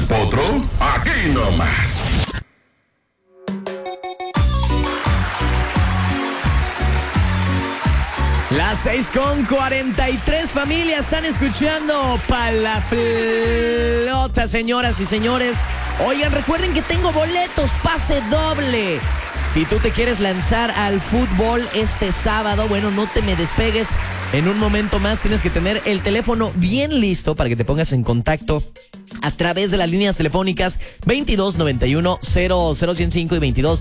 Potro, aquí nomás. Las 6:43, familia, están escuchando Pa' la Flota, señoras y señores. Oigan, recuerden que tengo boletos, pase doble. Si tú te quieres lanzar al fútbol este sábado, bueno, no te me despegues. En un momento más tienes que tener el teléfono bien listo para que te pongas en contacto a través de las líneas telefónicas 2291-00105 y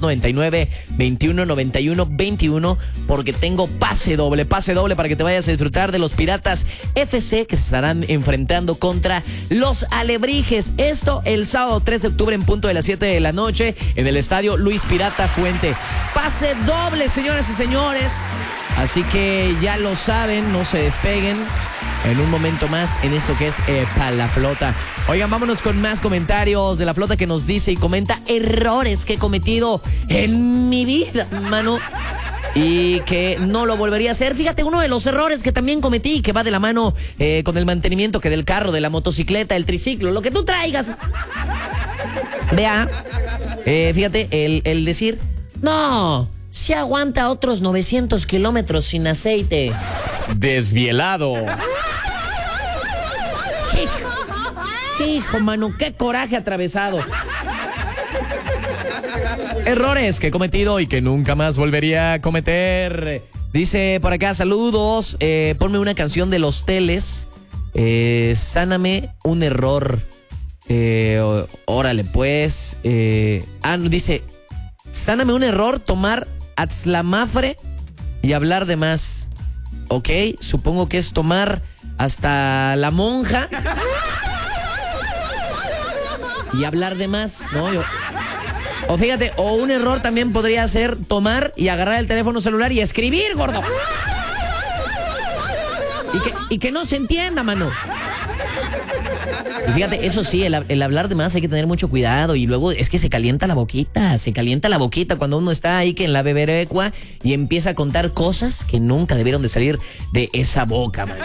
2299-2191-21, porque tengo pase doble para que te vayas a disfrutar de los Piratas FC que se estarán enfrentando contra los Alebrijes. Esto el sábado 3 de octubre en punto de las 7 de la noche en el estadio Luis Pirata Fuente. Pase doble, señoras y señores. Así que ya lo saben, no se despeguen. En un momento más en esto que es Pa' la Flota. Oigan, vámonos con más comentarios de la Flota que nos dice y comenta errores que he cometido en mi vida, mano, y que no lo volvería a hacer. Fíjate, uno de los errores que también cometí, que va de la mano con el mantenimiento que del carro, de la motocicleta, el triciclo, lo que tú traigas. Vea, fíjate, el decir, no, si aguanta otros 900 kilómetros sin aceite. Desvielado. Hijo, mano, qué coraje atravesado. Errores que he cometido y que nunca más volvería a cometer. Dice por acá, saludos, ponme una canción de Los Teles, sáname un error. Órale pues. Dice, sáname un error, tomar Atzlamafre y hablar de más. Ok, supongo que es tomar hasta la monja y hablar de más, ¿no? O fíjate, o un error también podría ser tomar y agarrar el teléfono celular y escribir, gordo. Y que no se entienda, mano. Y fíjate, eso sí, el hablar de más hay que tener mucho cuidado. Y luego es que se calienta la boquita cuando uno está ahí que en la beberecua y empieza a contar cosas que nunca debieron de salir de esa boca, mano.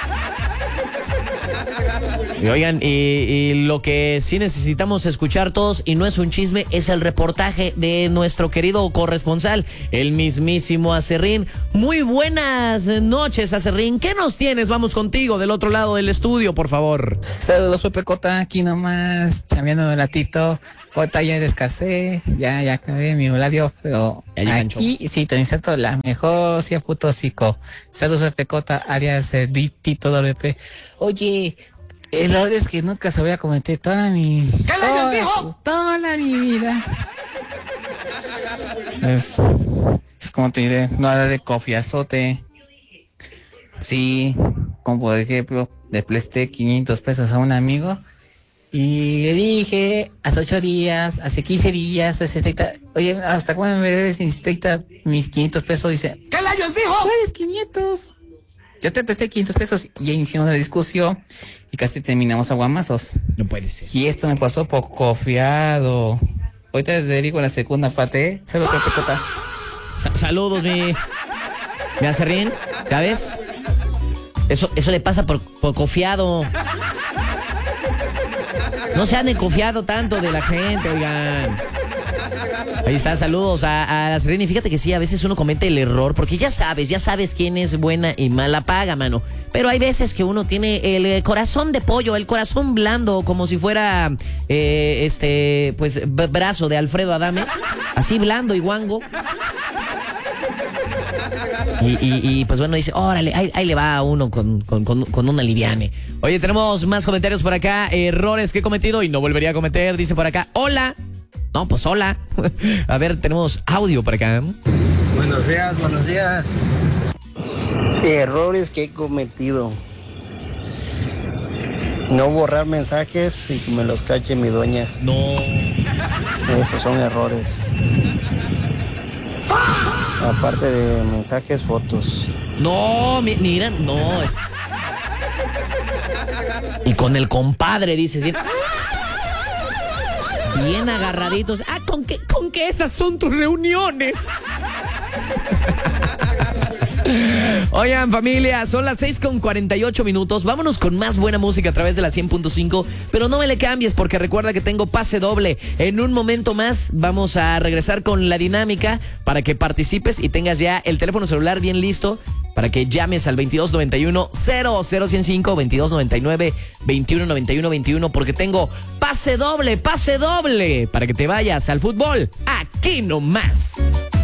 Y oigan, y lo que sí necesitamos escuchar todos, y no es un chisme, es el reportaje de nuestro querido corresponsal, el mismísimo Acerrín. Muy buenas noches, Acerrín. ¿Qué nos tienes? Vamos contigo del otro lado del estudio, por favor. Saludos, Pepe Cota, aquí nomás, chambeando un ratito. Ahorita ya descansé, ya acabé mi horario, pero aquí sí, te inserto la mejor, sí, puto hocico. Saludos, Pepe Cota, alias Tito WP. Oye, el error es que nunca se voy a cometer toda mi vida. Es como te diré, no hablar de confiazote. Sí, como por ejemplo, le presté 500 pesos a un amigo y le dije hace 8 días, hace 15 días, hace 30, oye, ¿hasta cuándo me debes mis 500 pesos? Dice, ¿qué layos dijo? ¿Cuáles 500? Yo te presté 500 pesos y ya iniciamos la discusión y casi terminamos a guamazos. No puede ser. Y esto me pasó por confiado. Ahorita te dedico a la segunda parte. Saludos, Pepe Cota. Saludos, mi Acerrín. ¿Ya ves? Eso le pasa por confiado. No se anden confiado tanto de la gente, oigan. Ahí está, saludos a Acerrín. Y fíjate que sí, a veces uno comete el error, porque ya sabes quién es buena y mala paga, mano. Pero hay veces que uno tiene el corazón de pollo, el corazón blando, como si fuera, pues, brazo de Alfredo Adame. Así blando y guango. Y pues bueno, dice, órale, ahí le va a uno con una liviane. Oye, tenemos más comentarios por acá. Errores que he cometido y no volvería a cometer. Dice por acá, hola. No, pues hola. A ver, tenemos audio por acá. Buenos días. Errores que he cometido. No borrar mensajes y que me los cache mi dueña. No. Esos son errores. Aparte de mensajes, fotos. No, mira, no. Y con el compadre, dices. Bien agarraditos. ¿Con qué esas son tus reuniones? Oigan, familia, son las 6:48. Vámonos con más buena música a través de la 100.5, pero no me le cambies porque recuerda que tengo pase doble. En un momento más vamos a regresar con la dinámica para que participes y tengas ya el teléfono celular bien listo para que llames al 2291-00105, 2299-219121, porque tengo pase doble, para que te vayas al fútbol aquí nomás.